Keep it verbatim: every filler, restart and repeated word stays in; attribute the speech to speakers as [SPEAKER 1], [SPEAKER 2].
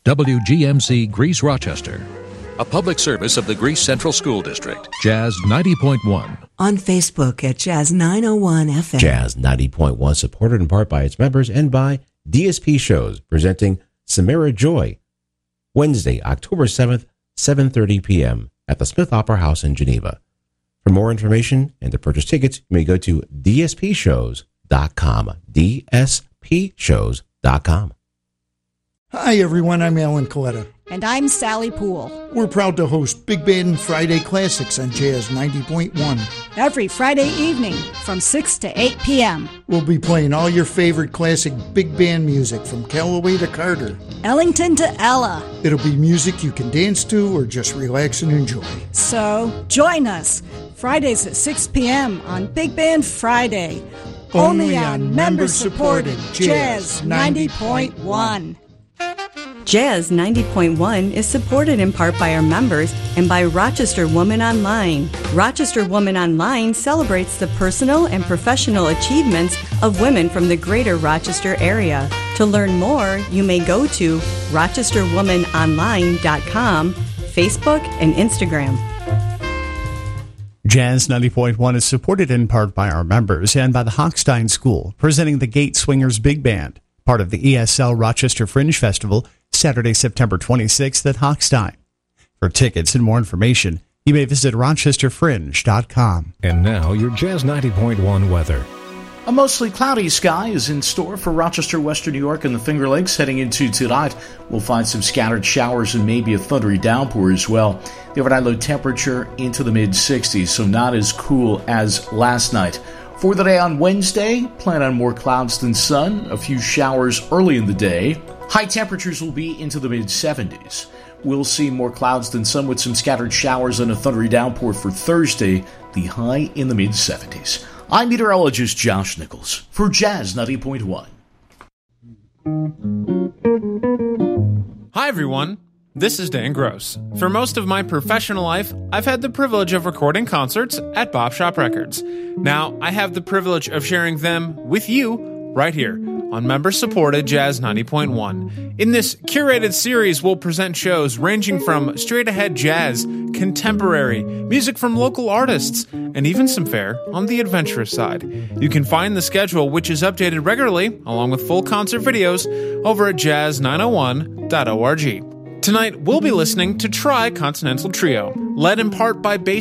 [SPEAKER 1] W G M C Greece Rochester, a public service of the Greece Central School District. Jazz ninety point one.
[SPEAKER 2] On Facebook at Jazz nine oh one F M.
[SPEAKER 3] Jazz ninety point one, supported in part by its members and by D S P Shows, presenting Samara Joy, Wednesday, October seventh, seven thirty p.m. at the Smith Opera House in Geneva. For more information and to purchase tickets, you may go to D S P shows dot com. D S P shows dot com.
[SPEAKER 4] Hi, everyone. I'm Alan Coletta.
[SPEAKER 5] And I'm Sally Poole.
[SPEAKER 4] We're proud to host Big Band Friday Classics on Jazz ninety point one.
[SPEAKER 5] Every Friday evening from six to eight p.m.
[SPEAKER 4] We'll be playing all your favorite classic big band music from Callaway to Carter,
[SPEAKER 5] Ellington to Ella.
[SPEAKER 4] It'll be music you can dance to or just relax and enjoy.
[SPEAKER 5] So join us Fridays at six p.m. on Big Band Friday.
[SPEAKER 4] Only,
[SPEAKER 5] Only
[SPEAKER 4] on
[SPEAKER 5] on member-supported Jazz ninety point one.
[SPEAKER 6] Jazz ninety point one is supported in part by our members and by Rochester Woman Online. Rochester Woman Online celebrates the personal and professional achievements of women from the greater Rochester area. To learn more, you may go to rochester woman online dot com, Facebook, and Instagram.
[SPEAKER 7] Jazz ninety point one is supported in part by our members and by the Hochstein School, presenting the Gate Swingers Big Band, part of the E S L Rochester Fringe Festival, Saturday, September twenty-sixth at Hochstein. For tickets and more information, you may visit rochester fringe dot com.
[SPEAKER 1] And now, your Jazz ninety point one weather.
[SPEAKER 8] A mostly cloudy sky is in store for Rochester, Western New York, and the Finger Lakes. Heading into tonight, we'll find some scattered showers and maybe a thundery downpour as well. The overnight low temperature into the mid-sixties, so not as cool as last night. For the day on Wednesday, plan on more clouds than sun, a few showers early in the day. High temperatures will be into the mid-seventies. We'll see more clouds than sun with some scattered showers and a thundery downpour for Thursday, the high in the mid-seventies. I'm meteorologist Josh Nichols for Jazz ninety point one.
[SPEAKER 9] Hi, everyone. This is Dan Gross. For most of my professional life, I've had the privilege of recording concerts at Bop Shop Records. Now, I have the privilege of sharing them with you right here on member-supported Jazz ninety point one. In this curated series, we'll present shows ranging from straight-ahead jazz, contemporary, music from local artists, and even some fare on the adventurous side. You can find the schedule, which is updated regularly, along with full concert videos, over at jazz nine oh one dot org. Tonight, we'll be listening to Tri-Continental Trio, led in part by bass